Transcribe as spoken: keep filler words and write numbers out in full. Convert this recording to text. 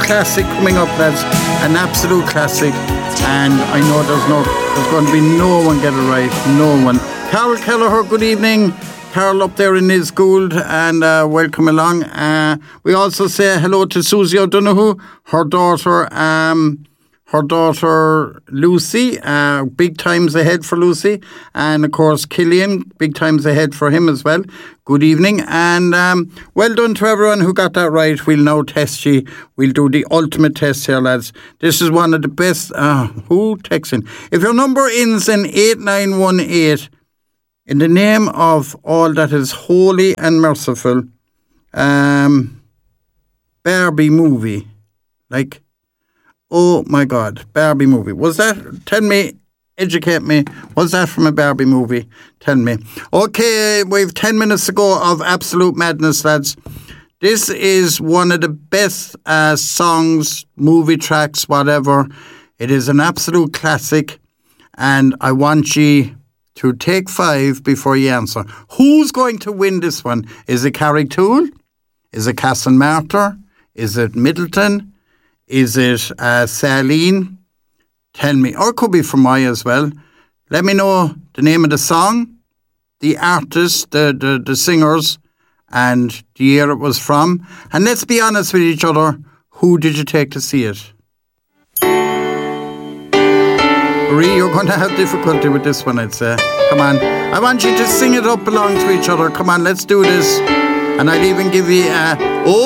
classic coming up, lads. An absolute classic. And I know there's no, there's going to be no one get it right. No one. Carol Kelleher, good evening. Carol up there in his Gould, and uh, welcome along. Uh, we also say hello to Susie O'Donoghue, her daughter, um, her daughter Lucy. Uh, big times ahead for Lucy, and of course Killian. Big times ahead for him as well. Good evening, and um, well done to everyone who got that right. We'll now test you. We'll do the ultimate test here, lads. This is one of the best. Uh, who texting? If your number ends in eight nine one eight. In the name of all that is holy and merciful, um, Barbie movie. Like, oh my God, Barbie movie. Was that, tell me, educate me, was that from a Barbie movie? Tell me. Okay, we have ten minutes to go of absolute madness, lads. This is one of the best uh, songs, movie tracks, whatever. It is an absolute classic, and I want you to take five before you answer. Who's going to win this one? Is it Carrigtwohill? Is it Castlemartyr? Is it Middleton? Is it uh, Saline? Tell me. Or it could be Fermoy as well. Let me know the name of the song, the artist, the, the, the singers, and the year it was from. And let's be honest with each other. Who did you take to see it? Marie, you're going to have difficulty with this one, I'd say. Come on. I want you to sing it up along to each other. Come on, let's do this. And I'll even give you a... Oh,